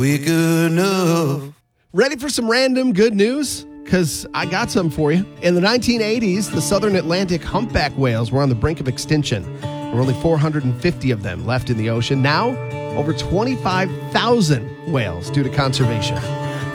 We good enough. Ready for some random good news? Because I got some for you. In the 1980s, the southern Atlantic humpback whales were on the brink of extinction. There were only 450 of them left in the ocean. Now, over 25,000 whales due to conservation.